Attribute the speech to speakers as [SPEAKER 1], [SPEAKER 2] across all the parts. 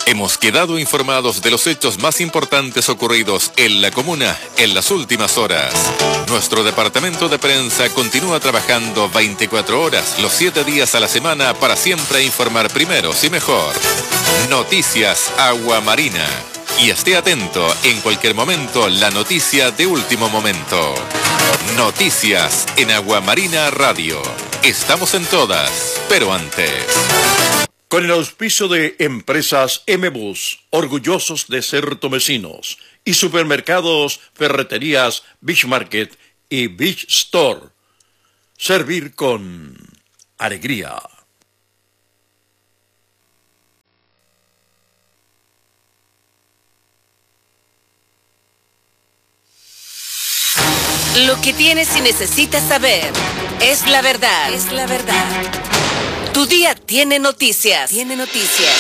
[SPEAKER 1] Hemos quedado informados de los hechos más importantes ocurridos en la comuna en las últimas horas. Nuestro departamento de prensa continúa trabajando 24 horas, los 7 días a la semana para siempre informar primero y mejor. Noticias Agua Marina. Y esté atento en cualquier momento la noticia de último momento. Noticias en Agua Marina Radio. Estamos en todas, pero antes.
[SPEAKER 2] Con el auspicio de Empresas M-Bus, orgullosos de ser tomecinos, y supermercados, ferreterías, Beach Market y Beach Store. Servir con alegría.
[SPEAKER 3] Lo que tienes y necesitas saber es la verdad. Es la verdad. Tu día tiene noticias. Tiene noticias.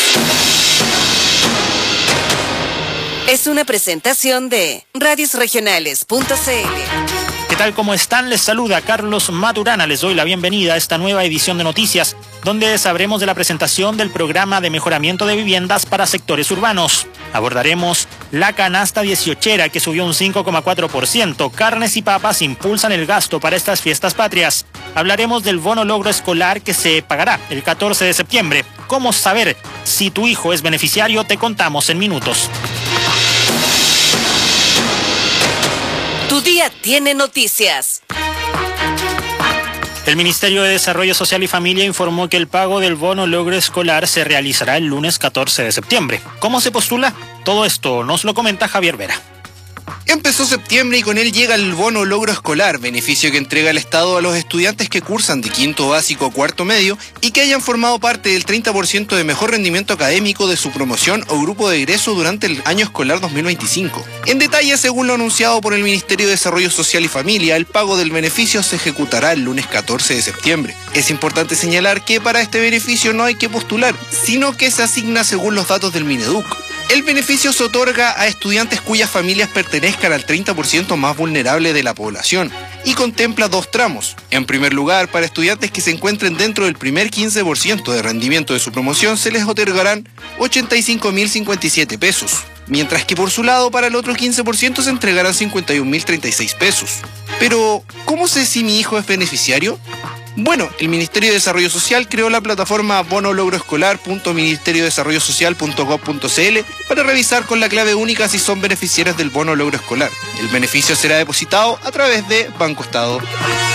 [SPEAKER 3] Es una presentación de radiosregionales.cl.
[SPEAKER 4] ¿Qué tal? ¿Cómo están? Les saluda Carlos Maturana. Les doy la bienvenida a esta nueva edición de Noticias, donde sabremos de la presentación del programa de mejoramiento de viviendas para sectores urbanos. Abordaremos la canasta 18era, que subió un 5,4%. Carnes y papas impulsan el gasto para estas fiestas patrias. Hablaremos del bono logro escolar que se pagará el 14 de septiembre. ¿Cómo saber si tu hijo es beneficiario? Te contamos en minutos.
[SPEAKER 3] Tu día tiene noticias.
[SPEAKER 4] El Ministerio de Desarrollo Social y Familia informó que el pago del bono logro escolar se realizará el lunes 14 de septiembre. ¿Cómo se postula? Todo esto nos lo comenta Javier Vera.
[SPEAKER 5] Empezó septiembre y con él llega el bono logro escolar, beneficio que entrega el Estado a los estudiantes que cursan de quinto básico a cuarto medio y que hayan formado parte del 30% de mejor rendimiento académico de su promoción o grupo de egreso durante el año escolar 2025. En detalle, según lo anunciado por el Ministerio de Desarrollo Social y Familia, el pago del beneficio se ejecutará el lunes 14 de septiembre. Es importante señalar que para este beneficio no hay que postular, sino que se asigna según los datos del Mineduc. El beneficio se otorga a estudiantes cuyas familias pertenezcan al 30% más vulnerable de la población y contempla 2 tramos. En primer lugar, para estudiantes que se encuentren dentro del primer 15% de rendimiento de su promoción se les otorgarán 85.057 pesos, mientras que por su lado para el otro 15% se entregarán 51.036 pesos. Pero, ¿cómo sé si mi hijo es beneficiario? Bueno, el Ministerio de Desarrollo Social creó la plataforma bonologroescolar.ministeriodesarrollosocial.gov.cl para revisar con la clave única si son beneficiarios del bono logro escolar. El beneficio será depositado a través de Banco Estado.